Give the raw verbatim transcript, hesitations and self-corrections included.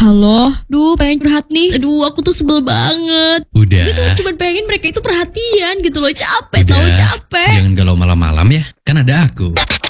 Halo, duh pengen curhat nih. Aduh aku tuh sebel banget. Udah. Gue tuh cuma pengen mereka itu perhatian gitu loh. Capek Udah. tau capek. Jangan galau malam-malam ya, kan ada aku.